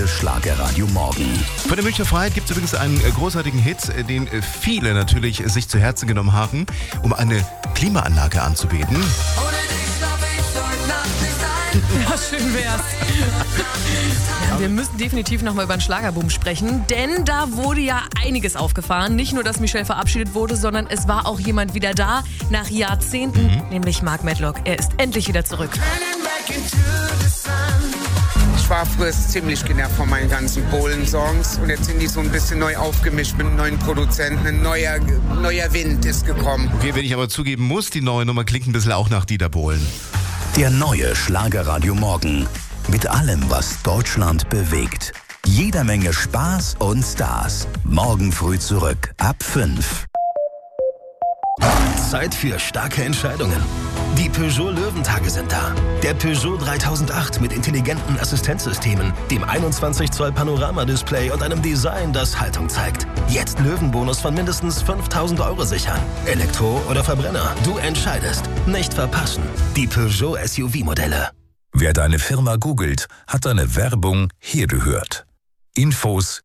Schlagerradio Morgen. Von der Münchner Freiheit gibt es übrigens einen großartigen Hit, den viele natürlich sich zu Herzen genommen haben, um eine Klimaanlage anzubeten. Ja, schön wär's. Ja, wir müssen definitiv nochmal über den Schlagerboom sprechen, denn da wurde ja einiges aufgefahren. Nicht nur, dass Michelle verabschiedet wurde, sondern es war auch jemand wieder da, nach Jahrzehnten, nämlich Mark Medlock. Er ist endlich wieder zurück. Ich war früher ziemlich genervt von meinen ganzen Bohlen-Songs und jetzt sind die so ein bisschen neu aufgemischt mit einem neuen Produzenten. Ein neuer Wind ist gekommen. Okay, wenn ich aber zugeben muss, die neue Nummer klingt ein bisschen auch nach Dieter Bohlen. Der neue Schlagerradio Morgen. Mit allem, was Deutschland bewegt. Jeder Menge Spaß und Stars. Morgen früh zurück, ab 5. Zeit für starke Entscheidungen. Die Peugeot Löwentage sind da. Der Peugeot 3008 mit intelligenten Assistenzsystemen, dem 21 Zoll Panoramadisplay und einem Design, das Haltung zeigt. Jetzt Löwenbonus von mindestens 5.000 Euro sichern. Elektro oder Verbrenner, du entscheidest. Nicht verpassen. Die Peugeot SUV-Modelle. Wer deine Firma googelt, hat deine Werbung hier gehört. Infos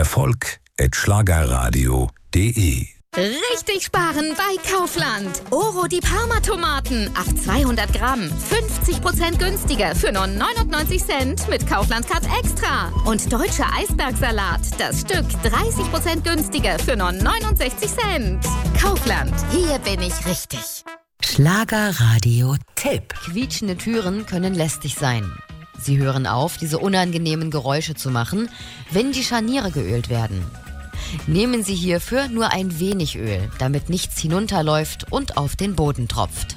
erfolg@schlagerradio.de. Richtig sparen bei Kaufland. Oro die Parma-Tomaten auf 200 Gramm. 50% günstiger für nur 99 Cent mit Kaufland Card Extra. Und deutscher Eisbergsalat. Das Stück 30% günstiger für nur 69 Cent. Kaufland. Hier bin ich richtig. Schlagerradio-Tipp. Quietschende Türen können lästig sein. Sie hören auf, diese unangenehmen Geräusche zu machen, wenn die Scharniere geölt werden. Nehmen Sie hierfür nur ein wenig Öl, damit nichts hinunterläuft und auf den Boden tropft.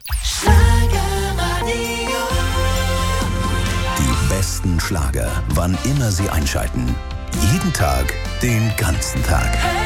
Die besten Schlager, wann immer Sie einschalten. Jeden Tag, den ganzen Tag.